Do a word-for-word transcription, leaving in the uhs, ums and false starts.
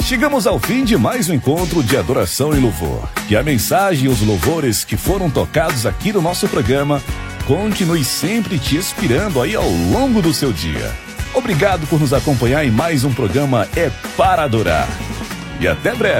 Chegamos ao fim de mais um encontro de adoração e louvor. Que a mensagem e os louvores que foram tocados aqui no nosso programa continue sempre te inspirando aí ao longo do seu dia. Obrigado por nos acompanhar em mais um programa É Para Adorar. E até breve.